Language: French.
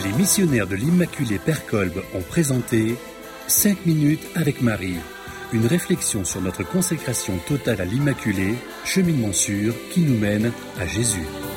Les missionnaires de l'Immaculée Père Kolb ont présenté 5 minutes avec Marie, une réflexion sur notre consécration totale à l'Immaculée, cheminement sûr qui nous mène à Jésus.